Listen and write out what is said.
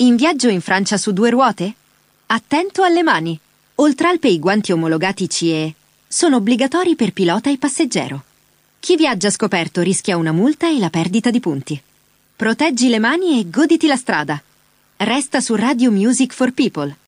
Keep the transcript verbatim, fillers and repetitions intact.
In viaggio in Francia su due ruote? Attento alle mani! Oltralpe i guanti omologati C E sono obbligatori per pilota e passeggero. Chi viaggia scoperto rischia una multa e la perdita di punti. Proteggi le mani e goditi la strada. Resta su Radio Music for People.